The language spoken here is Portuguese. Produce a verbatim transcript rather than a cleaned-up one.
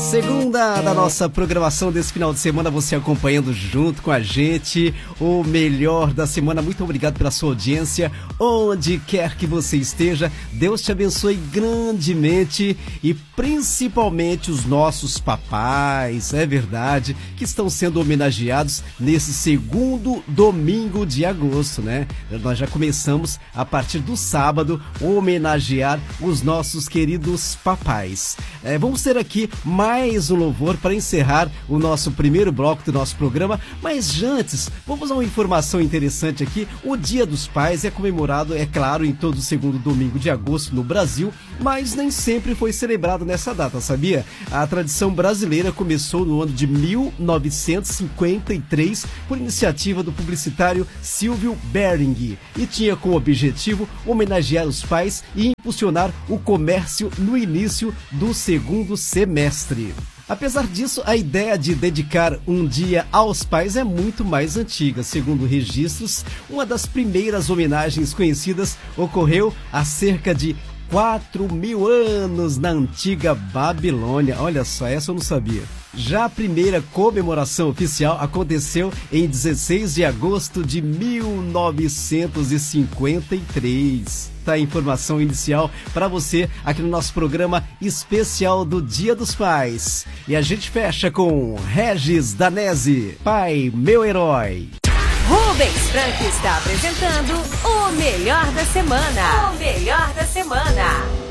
Segunda da nossa programação desse final de semana, você acompanhando junto com a gente o melhor da semana. Muito obrigado pela sua audiência, onde quer que você esteja. Deus te abençoe grandemente e principalmente os nossos papais, é verdade, que estão sendo homenageados nesse segundo domingo de agosto, né? Nós já começamos a partir do sábado homenagear os nossos queridos papais. É, vamos ter aqui mais mais um louvor para encerrar o nosso primeiro bloco do nosso programa, mas antes, vamos a uma informação interessante aqui. O Dia dos Pais é comemorado, é claro, em todo o segundo domingo de agosto no Brasil, mas nem sempre foi celebrado nessa data, sabia? A tradição brasileira começou no ano de mil novecentos e cinquenta e três por iniciativa do publicitário Silvio Bering e tinha como objetivo homenagear os pais e impulsionar o comércio no início do segundo semestre. Apesar disso, a ideia de dedicar um dia aos pais é muito mais antiga. Segundo registros, uma das primeiras homenagens conhecidas ocorreu há cerca de quatro mil anos na antiga Babilônia. Olha só, essa eu não sabia. Já a primeira comemoração oficial aconteceu em dezesseis de agosto de mil novecentos e cinquenta e três. Tá a informação inicial para você aqui no nosso programa especial do Dia dos Pais. E a gente fecha com Regis Danese, Pai, Meu Herói. Rubens Franco está apresentando o melhor da semana. O melhor da semana.